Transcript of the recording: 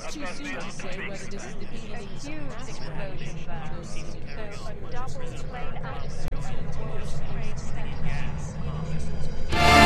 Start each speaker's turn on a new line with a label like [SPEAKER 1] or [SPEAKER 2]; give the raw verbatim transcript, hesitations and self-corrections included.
[SPEAKER 1] It's too soon to say whether this is the beginning of
[SPEAKER 2] Huge
[SPEAKER 1] mass
[SPEAKER 2] explosion
[SPEAKER 1] murder.
[SPEAKER 2] there. So a double plane accident.